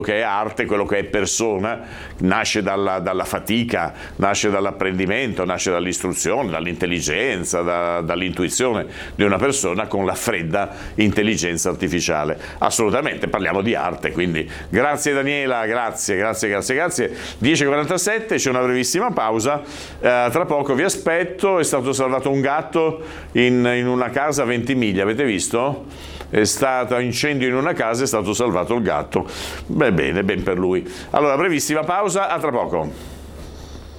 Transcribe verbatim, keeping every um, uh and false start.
che è arte, quello che è persona, nasce dalla, dalla fatica, nasce dall'apprendimento, nasce dall'istruzione, dall'intelligenza, da, dall'intuizione di una persona con la fredda intelligenza artificiale. Assolutamente, parliamo di arte, quindi grazie Daniela, grazie, grazie, grazie, grazie. dieci e quarantasette, c'è una brevissima pausa, eh, tra poco vi aspetto. È stato salvato un gatto in, in una casa a Ventimiglia, avete visto? È stato incendio in una casa, è stato salvato il gatto. Beh, bene, ben per lui. Allora, brevissima pausa, a tra poco.